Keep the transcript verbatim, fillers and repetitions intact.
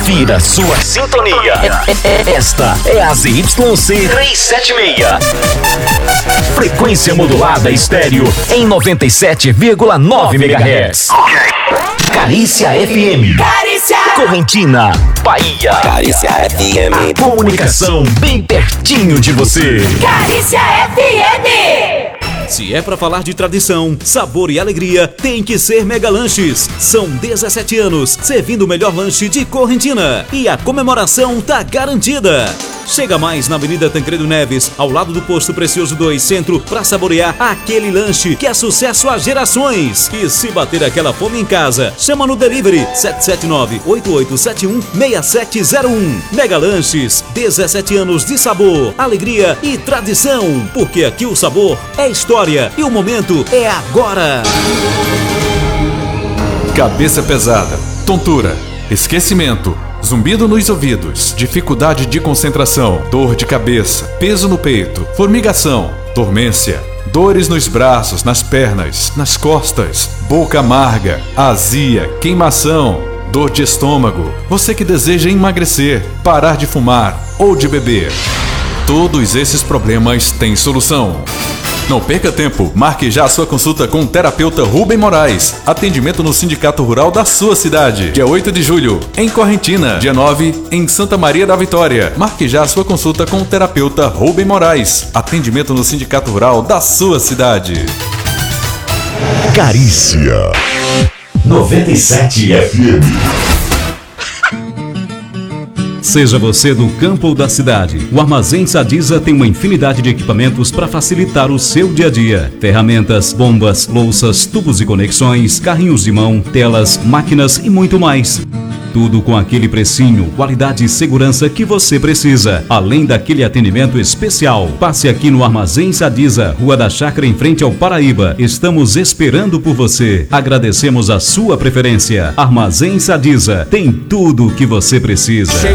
Confira sua sintonia. Esta é a Z Y C trezentos e setenta e seis. Frequência modulada estéreo em noventa e sete vírgula nove megahertz. Carícia F M. Carícia. Correntina, Bahia. Carícia F M. Comunicação bem pertinho de você. Carícia F M. Se é pra falar de tradição, sabor e alegria, tem que ser Mega Lanches. São dezessete anos servindo o melhor lanche de Correntina e a comemoração tá garantida. Chega mais na Avenida Tancredo Neves, ao lado do Posto Precioso dois Centro, pra saborear aquele lanche que é sucesso há gerações. E se bater aquela fome em casa, chama no delivery sete sete nove, oito oito sete um, seis sete zero um. Mega Lanches, dezessete anos de sabor, alegria e tradição, porque aqui o sabor é história e o momento é agora. Cabeça pesada, tontura, esquecimento, zumbido nos ouvidos, dificuldade de concentração, dor de cabeça, peso no peito, formigação, dormência, dores nos braços, nas pernas, nas costas, boca amarga, azia, queimação, dor de estômago. Você que deseja emagrecer, parar de fumar ou de beber. Todos esses problemas têm solução. Não perca tempo, marque já a sua consulta com o terapeuta Rubem Moraes. Atendimento no Sindicato Rural da sua cidade. Dia oito de julho, em Correntina. Dia nove, em Santa Maria da Vitória. Marque já a sua consulta com o terapeuta Rubem Moraes. Atendimento no Sindicato Rural da sua cidade. Carícia noventa e sete F M. Seja você do campo ou da cidade, o Armazém Sadiza tem uma infinidade de equipamentos para facilitar o seu dia a dia. Ferramentas, bombas, louças, tubos e conexões, carrinhos de mão, telas, máquinas e muito mais. Tudo com aquele precinho, qualidade e segurança que você precisa, além daquele atendimento especial. Passe aqui no Armazém Sadiza, Rua da Chácara, em frente ao Paraíba. Estamos esperando por você. Agradecemos a sua preferência. Armazém Sadiza tem tudo o que você precisa.